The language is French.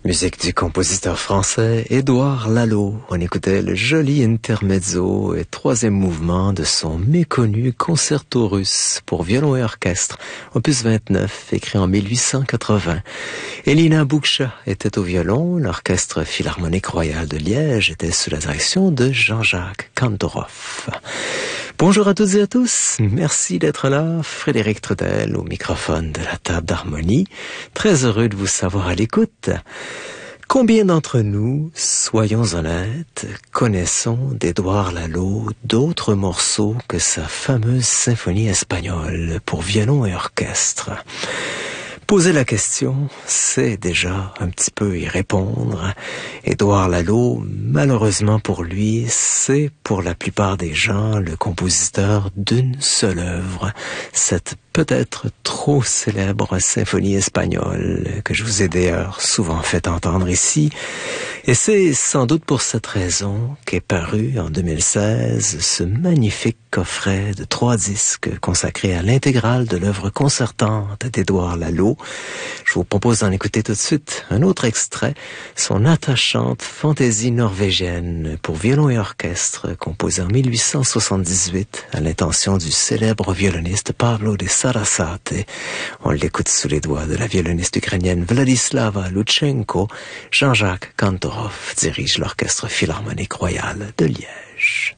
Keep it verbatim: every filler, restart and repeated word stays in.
Musique du compositeur français Édouard Lalo. On écoutait le joli intermezzo et troisième mouvement de son méconnu concerto russe pour violon et orchestre, opus vingt-neuf, écrit en mille huit cent quatre-vingts. Elina Boukcha était au violon, l'orchestre philharmonique royal de Liège était sous la direction de Jean-Jacques Kantorov. Bonjour à toutes et à tous, merci d'être là, Frédéric Trudel au microphone de la table d'harmonie, très heureux de vous savoir à l'écoute. Combien d'entre nous, soyons honnêtes, connaissons d'Édouard Lalo d'autres morceaux que sa fameuse symphonie espagnole pour violon et orchestre? Poser la question, c'est déjà un petit peu y répondre. Édouard Lalo, malheureusement pour lui, c'est pour la plupart des gens le compositeur d'une seule œuvre, cette peut-être trop célèbre symphonie espagnole que je vous ai d'ailleurs souvent fait entendre ici. Et c'est sans doute pour cette raison qu'est paru en deux mille seize ce magnifique coffret de trois disques consacré à l'intégrale de l'œuvre concertante d'Édouard Lalo. Je vous propose d'en écouter tout de suite un autre extrait, son attachante fantaisie norvégienne pour violon et orchestre, composée en mille huit cent soixante-dix-huit à l'intention du célèbre violoniste Pavlo de Sarasate. On l'écoute sous les doigts de la violoniste ukrainienne Vladislava Lutchenko. Jean-Jacques Kantorov dirige l'orchestre philharmonique royal de Liège.